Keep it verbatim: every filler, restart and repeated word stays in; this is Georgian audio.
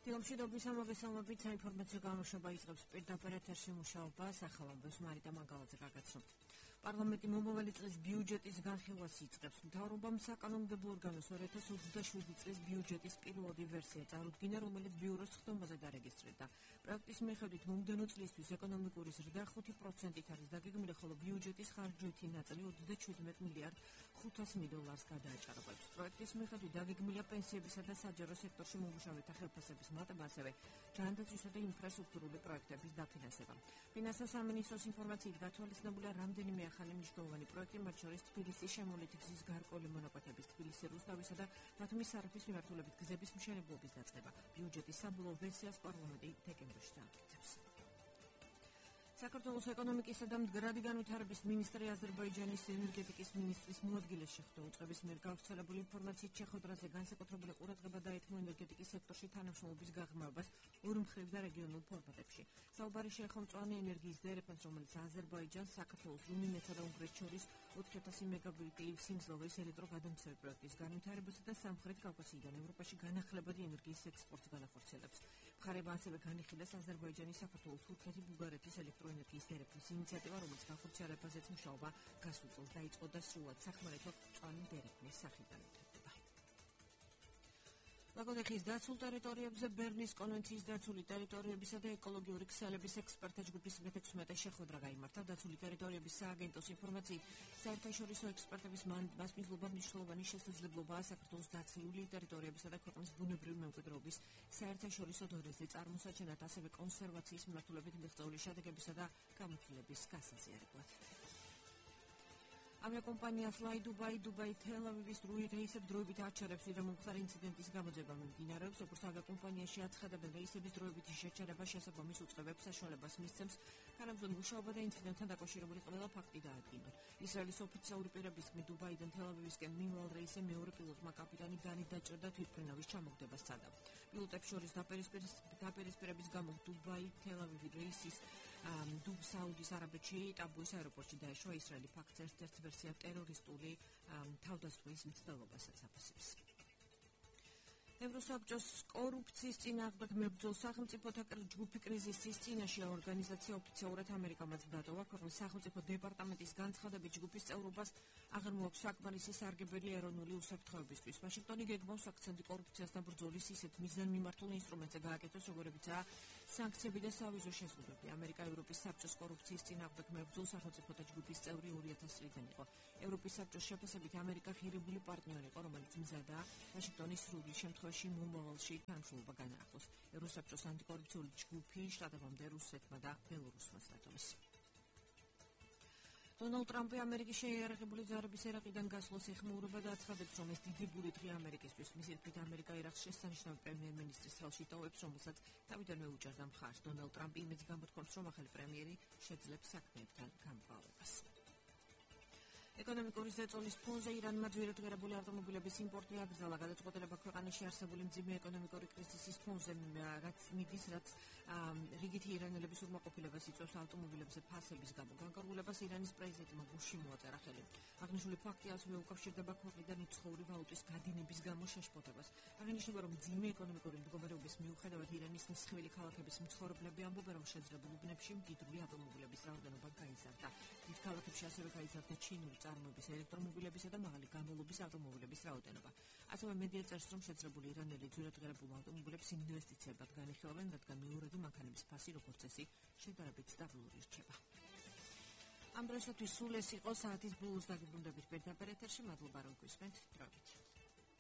Დილომშვიდობის ამოგესალმებით, საინფორმაციო გამოშვება იწყებს პირდაპირ ეთერში მუშაობას, ახალამბებს მარიტა მანგალაძე გაგაცნობთ. პარლამენტი მომავალი წლის ბიუჯეტის განხილვას იწყებს. მთავრობამ საკანონმდებლო ორგანოს ორი ათას ოცდაშვიდი წლის ბიუჯეტის პირველი ვერსია წარუდგინა, რომელიც ბიუროს ხდომაზე დარეგისტრირდა. პროექტის მიხედვით მომდევნო წლისთვის ეკონომიკური ზრდა ხუთი პროცენტით არის დაგეგმილი, ხოლო ბიუჯეტის ხარჯვითი ნაწილი ოცდაჩვიდმეტ მილიარდ ხუთას მილიონს გადააჭარბებს. პროექტის მიხედვით დაგეგმილია პენსიებისა და საჯარო სექტორში მომუშავეთა ხელფასების მატება, ასევე ჯანდაცვისა და ინფრასტრუქტურული პროექტების დაფინანსება. ფინანსთა სამინისტროს ინფორმაციით გათვალისწინებულია რამდენიმე ახალი მნიშვნელოვანი პროექტი, მათ შორის თბილისის შემოვლითი გზის გარკვეული მონაკვეთების, თბილისის რუსთავისა და ბათუმის სარაფის მიმართულებით გზების მშენებლობის დაწყება. ბიუჯეტის საბოლოო ვერსიას პარლამენტი დეკემბერში დაამტკიცებს. საქართველოს ეკონომიკისა და მდგრადი განვითარების მინისტრი აზერბაიჯანის ენერგეტიკის მინისტრის მოადგილეს შეხვდა. უწყების მიერ გავრცელებული ინფორმაციით შეხვედრაზე განსაკუთრებული ყურადღება დაეთმო ენერგეტიკის სექტორში თანამშრომლობის გაღრმავებას ორმხრივ და რეგიონულ ფორმატებში. საუბარი შეეხო მწვანე ენერგიის დერეფანს, რომელიც აზერბაიჯანს, საქართველოს, რუმინეთსა და უნგრეთს შორის ოთხი ათასი მეგავატი სიმძლავრის ელექტროგადამცავი პროექტის განვითარებასა და სამხრეთ კავკასიიდან ევროპაში განახლებადი ენერგიის ექსპორტს განახორციელებს. მხარებმა ასევე განიხილეს აზერბაიჯანის, საქართველოს, თურქეთის, ბულგარეთის ელექტრო ენერგიის დერეფნის ინიციატივა, რომელიც განხორციელებაზეც მუშაობა გასულ წელს დაიწყო და სრულად სახმელეთო მწვანე დერეფნის სახით განვითარდება. ლაგოდეხის დაცულ ტერიტორიებზე ბერნის კონვენციის დაცული ტერიტორიებისა და ეკოლოგიური ქსელების ექსპერტთა ჯგუფის მეთექვსმეტე შეხვედრა გაიმართა. დაცული ტერიტორიების სააგენტოს ინფორმაციით, საერთაშორისო ექსპერტების მასპინძლობა მნიშვნელოვანი შესაძლებლობაა საქართველოს დაცული ტერიტორიებისა და ქვეყნის ბუნებრივი მემკვიდრეობის საერთაშორისო დონეზე წარმოსაჩენად, ასევე კონსერვაციის მიმართულებით მიღწეული შედეგებისა და გამოცდილების გასაზიარებლად. ავიაკომპანია Fly Dubai Dubai Tel Aviv-ის რეისებს დროებით აჩერებს, ვიდრე მომხდარი ინციდენტის გამოძება მიმდინარეობს. როგორც ავიაკომპანიაში აცხადებენ, რეისების დროებითი შეჩერება შესაბამის უწყებებს საშუალებას მისცემს თანამედროვე მუშაობა და ინციდენტთან დაკავშირებული ყველა ფაქტი დაადგინონ. ისრაელის ოფიციალური პირების თქმით, დუბაიდან თელ ავივისკენ მიმავალ რეისზე მეორე პილოტმა კაპიტანი დანი დაჭერდა თვითმფრინავის ჩამოგდება სცადა. პილოტებს შორის დაპირისპირების გამო დუბაი თელ ავივი რეისის დუბ საუდის არაბეთში ტაბუის აეროპორტში დაეშვა. ისრაელი ფაქტს ერთ-ერთ ვერსია ტერორისტული თავდასხმის მცდელობასაც აფასებს. ევროსაბჭოს კორუფციის წინააღმდეგ მებრძოლ სახელმწიფოთა ჯგუფი კრიზისის წინაშე ორგანიზაცია ოფიციალურად ამერიკამაც დატოვა. ქვეყნის სახელმწიფო დეპარტამენტის განცხადებით, ჯგუფის წევრობას აღარ მოაქვს საკმარისი სარგებელი ეროვნული უსაფრთხოებისთვის. ვაშინგტონი გეგმავს აქცენტი კორუფციასთან ბრძოლის ისეთ მიზანმიმართულ ინსტრუმენტზე გააკეთოს, როგორებიცაა სანქციები და სავიზო შეზღუდვები. ამერიკა ევროპის საბჭოს კორუფციის წინააღმდეგ მებრძოლ სახელმწიფოთა ჯგუფის წევრი ორი ათას წლიდან იყო. ევროპის საბჭოს შეფასებით, ამერიკა ღირებული პარტნიორი იყო, რომელიც მზადაა ვაშინგტონის სრული შემთხვევაში მომავალში თანამშრომლობა განაახლოს. ევროსაბჭოს ანტიკორუფციული ჯგუფი შტატებამდე რუსეთმა და ბელორუსმაც დატოვეს. დონალდ ტრამპი ამერიკის შეიარაღებული ძალების ერაყიდან გასვლას ეხმაურება და აცხადებს, რომ ეს დიდებული დღე ამერიკისთვის. მისი თქმით, ამერიკა ერაყს შესანიშნავი პრემიერ-მინისტრის ხელში ტოვებს, რომელსაც თავიდანვე უჭერდა მხარს. დონალდ ტრამპი იმედს გამოთქვამს, რომ ახალი პრემიერი შეძლებს საქმეებთან გამყვალებას. ეკონომიკური ზეწოლის ფონზე ირანმა ძვირადღირებული ავტომობილების იმპორტი აკრძალა. გადაწყვეტილება ქვეყანაში არსებული მძიმე ეკონომიკური კრიზისის ფონზე, რაც მიდის, რაც რიგითი ირანელების უკმაყოფილებას იწვევს ავტომობილებზე ფასების გამო. განკარგულებას ირანის პრეზიდენტმა გუშინ მოაწერა ხელი. აღნიშნული ფაქტი ასევე უკავშირდება ქვეყნიდან უცხოური ვალუტის გადინების გამო შეშფოთებას. აღინიშნება, რომ მძიმე ეკონომიკური მდგომარეობის მიუხედავად ირანის მსხვილი ქალაქების მცხოვრებლები ამბობენ, რომ შეძლებულ უბნებში მდიდრული ავტომობილების რაოდენობა გაიზარდა. დიდ ქალაქებში ასევე გაიზარდა ჩინური წარმოების ელექტრომობილებისა და მაღალი გამოლობის ავტომობილების რაოდენობა. ასევე მედია წერს, რომ შეძლებულ ირანელი ძვირადღირებულ ავტომობილებს ინვესტიციებად განიხილავენ, რადგან მეორადი მანქანების ფასი, როგორც წესი, შედარებით სტაბილური რჩება. ამ დროისათვის სულ ეს იყო საათის ბოლოს დაგიბრუნდებით პირდაპირ ეთერში. მადლობა, რომ გვისმენთ. დროებით.